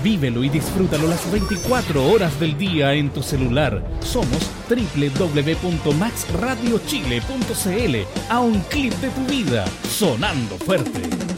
Vívelo y disfrútalo las 24 horas del día en tu celular. Somos www.maxradiochile.cl. A un clip de tu vida, sonando fuerte.